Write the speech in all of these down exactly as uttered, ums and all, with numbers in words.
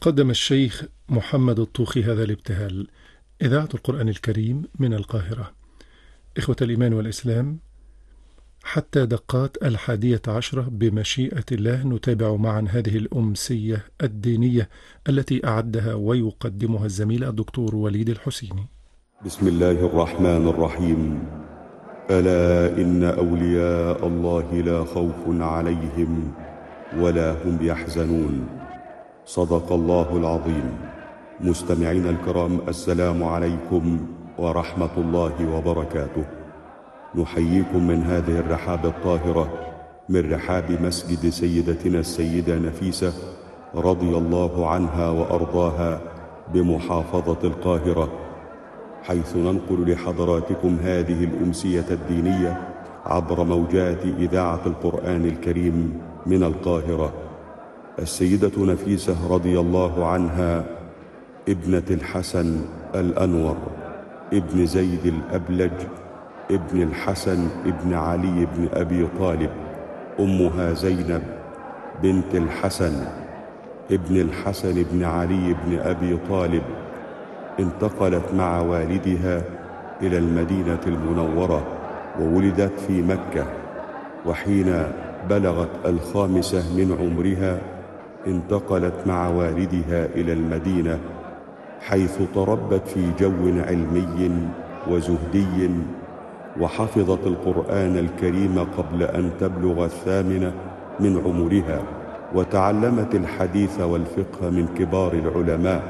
قدم الشيخ محمد الطوخي هذا الابتهال. إذاعة القرآن الكريم من القاهرة. إخوة الإيمان والإسلام، حتى دقات الحادية عشرة بمشيئة الله نتابع معا هذه الأمسية الدينية التي أعدها ويقدمها الزميل الدكتور وليد الحسيني. بسم الله الرحمن الرحيم. ألا إن أولياء الله لا خوف عليهم ولا هم يحزنون. صدق الله العظيم. مستمعين الكرام، السلام عليكم ورحمة الله وبركاته. نحييكم من هذه الرحاب الطاهرة، من رحاب مسجد سيدتنا السيدة نفيسة رضي الله عنها وأرضاها بمحافظة القاهرة، حيث ننقل لحضراتكم هذه الأمسية الدينية عبر موجات إذاعة القرآن الكريم من القاهرة. السيدة نفيسة رضي الله عنها ابنة الحسن الأنور ابن زيد الأبلج ابن الحسن ابن علي بن أبي طالب، أمها زينب بنت الحسن ابن الحسن بن علي بن أبي طالب، انتقلت مع والدها إلى المدينة المنورة وولدت في مكة، وحين بلغت الخامسة من عمرها انتقلت مع والدها إلى المدينة، حيث تربت في جو علمي وزهدي، وحفظت القرآن الكريم قبل أن تبلغ الثامنة من عمرها، وتعلمت الحديث والفقه من كبار العلماء.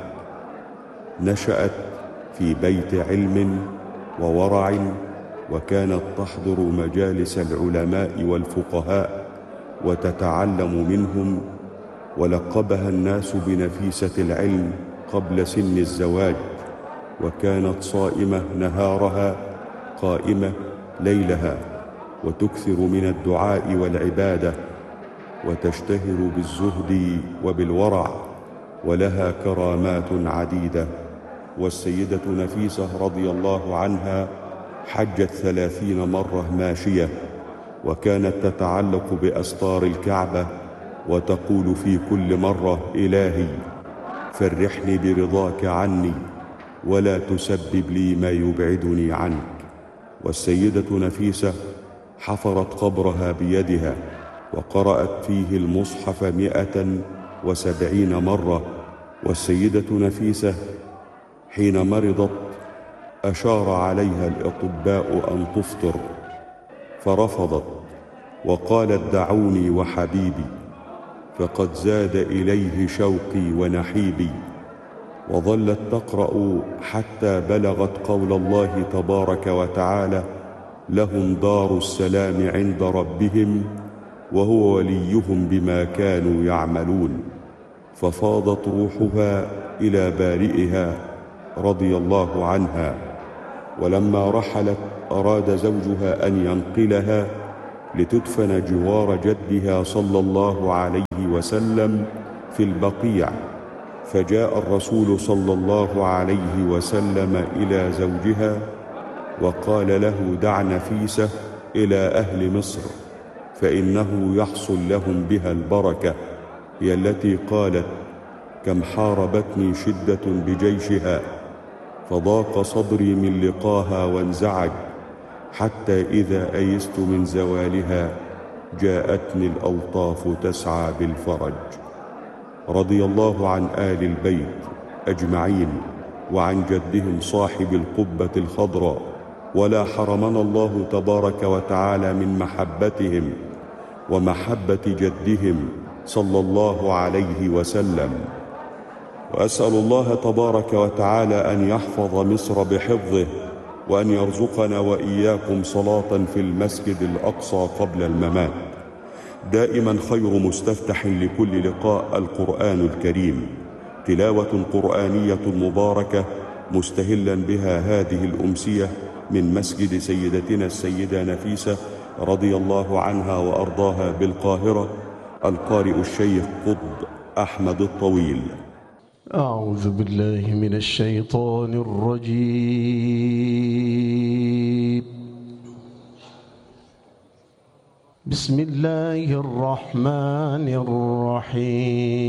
نشأت في بيت علم وورع، وكانت تحضر مجالس العلماء والفقهاء وتتعلم منهم، ولقبها الناس بنفيسة العلم قبل سن الزواج، وكانت صائمة نهارها قائمة ليلها، وتكثر من الدعاء والعبادة، وتشتهر بالزهد وبالورع، ولها كرامات عديدة. والسيدة نفيسة رضي الله عنها حجت ثلاثين مرة ماشية، وكانت تتعلق بأستار الكعبة وتقول في كل مرة: إلهي فرحني برضاك عني ولا تسبب لي ما يبعدني عنك. والسيدة نفيسة حفرت قبرها بيدها وقرأت فيه المصحف مئة وسبعين مرة. والسيدة نفيسة حين مرضت أشار عليها الأطباء أن تفطر، فرفضت وقالت: دعوني وحبيبي، فقد زاد إليه شوقي ونحيبي. وظلت تقرأ حتى بلغت قول الله تبارك وتعالى: لهم دار السلام عند ربهم وهو وليهم بما كانوا يعملون. ففاضت روحها إلى بارئها رضي الله عنها. ولما رحلت أراد زوجها أن ينقلها لتدفن جوار جدها صلى الله عليه وسلم في البقيع، فجاء الرسول صلى الله عليه وسلم إلى زوجها وقال له: دع نفيسة إلى أهل مصر فإنه يحصل لهم بها البركة. هي التي قالت: كم حاربتني شدة بجيشها، فضاق صدري من لقاها وانزعج، حتى إذا أيست من زوالها جاءتني الألطاف تسعى بالفرج. رضي الله عن آل البيت أجمعين، وعن جدهم صاحب القبة الخضراء، ولا حرمنا الله تبارك وتعالى من محبتهم ومحبة جدهم صلى الله عليه وسلم. وأسأل الله تبارك وتعالى أن يحفظ مصر بحفظه، وأن يرزقنا وإياكم صلاة في المسجد الأقصى قبل الممات. دائما خير مستفتح لكل لقاء القرآن الكريم، تلاوة قرآنية مباركة مستهلا بها هذه الأمسية من مسجد سيدتنا السيدة نفيسة رضي الله عنها وأرضاها بالقاهرة. القارئ الشيخ قطب أحمد الطويل. أعوذ بالله من الشيطان الرجيم. بسم الله الرحمن الرحيم.